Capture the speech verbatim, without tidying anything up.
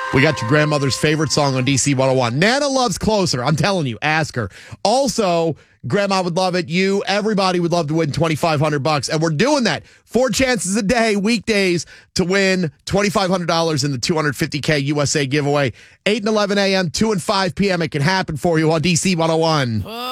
We got your grandmother's favorite song on D C one oh one. Nana loves Closer. I'm telling you, ask her. Also, Grandma would love it. You, everybody would love to win twenty-five hundred bucks. And we're doing that. Four chances a day, weekdays, to win twenty-five hundred dollars in the two hundred fifty K U S A giveaway. eight and eleven a.m., two and five p.m. It can happen for you on D C one oh one.